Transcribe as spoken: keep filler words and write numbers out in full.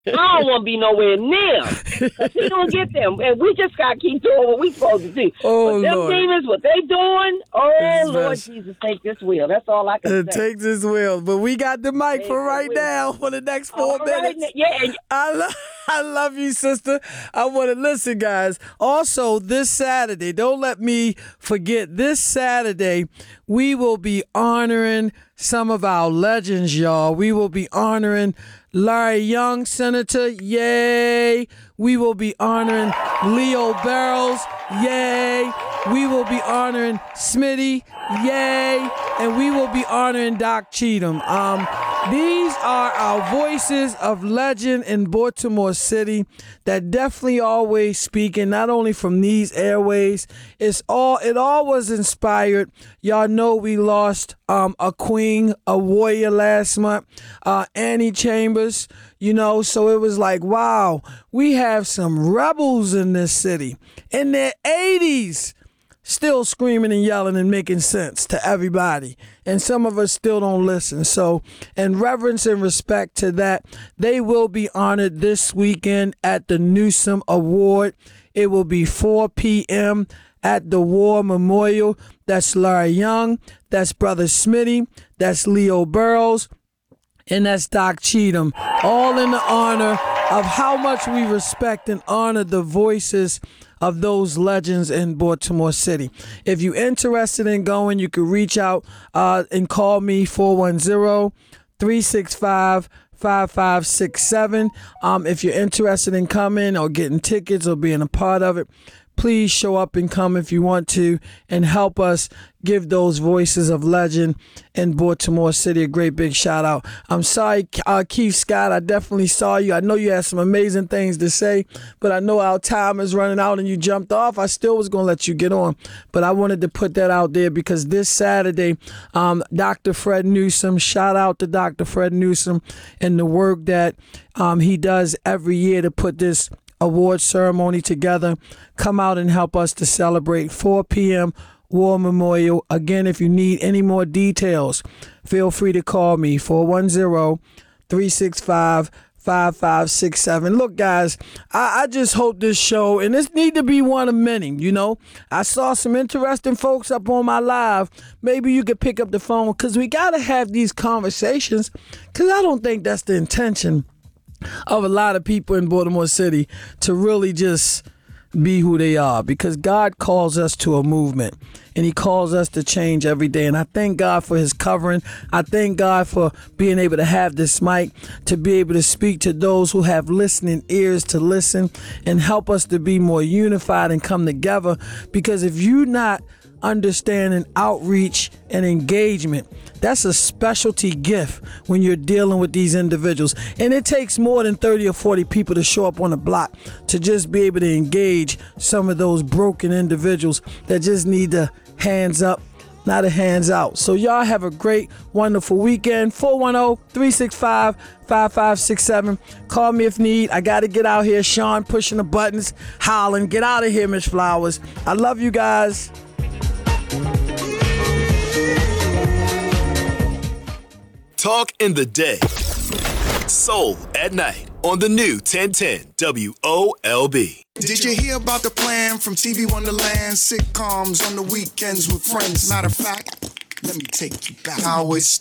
I don't want to be nowhere near because he don't get them. And we just got to keep doing what we supposed to do. Oh, but them Lord. demons, what they doing, oh, It's Lord best. Jesus, take this wheel. That's all I can It say. takes his will. But we got the mic Take for the right wheel. now for the next four All right, minutes. yeah, and I love, I love you, sister. I want to listen, guys. Also, this Saturday, don't let me forget, this Saturday, we will be honoring some of our legends, y'all. We will be honoring Larry Young, Senator, yay. We will be honoring Leo Barrows, yay. We will be honoring Smitty, yay. And we will be honoring Doc Cheatham. Um, these are our voices of legend in Baltimore City that definitely always speaking, not only from these airways. It's all it all was inspired. Y'all know we lost um, a queen, a warrior last month, uh, Annie Chambers, you know, so it was like, wow, we have some rebels in this city in their eighties. Still screaming and yelling and making sense to everybody. And some of us still don't listen. So, in reverence and respect to that, they will be honored this weekend at the Newsom Award. It will be four p.m. at the War Memorial. That's Larry Young. That's Brother Smitty. That's Leo Burrows. And that's Doc Cheatham. All in the honor of how much we respect and honor the voices of those legends in Baltimore City. If you're interested in going, you can reach out uh, and call me four one zero, three six five, five five six seven. Um, if you're interested in coming or getting tickets or being a part of it, please show up and come if you want to and help us give those voices of legend in Baltimore City a great big shout out. I'm sorry, uh, Keith Scott, I definitely saw you. I know you had some amazing things to say, but I know our time is running out and you jumped off. I still was going to let you get on, but I wanted to put that out there because this Saturday, um, Doctor Fred Newsom, shout out to Doctor Fred Newsom and the work that um, he does every year to put this award ceremony together. Come out and help us to celebrate four p.m. War Memorial. Again, if you need any more details, feel free to call me four one zero, three six five, five five six seven. Look, guys, I, I just hope this show, and this need to be one of many, you know. I saw some interesting folks up on my live. Maybe you could pick up the phone because we got to have these conversations because I don't think that's the intention of a lot of people in Baltimore City to really just be who they are, because God calls us to a movement and he calls us to change every day. And I thank God for his covering. I thank God for being able to have this mic to be able to speak to those who have listening ears to listen and help us to be more unified and come together. Because if you're not understanding outreach and engagement, that's a specialty gift when you're dealing with these individuals. And it takes more than thirty or forty people to show up on the block to just be able to engage some of those broken individuals that just need the hands up, not a hands out. So y'all have a great, wonderful weekend. four one zero, three six five, five five six seven. Call me if need. I got to get out here. Sean pushing the buttons, hollering. Get out of here, Miss Flowers. I love you guys. Talk in the day. Soul at night on the new ten ten W O L B. Did you hear about the plan from T V Wonderland? Sitcoms on the weekends with friends. Matter of fact, let me take you back. How it started.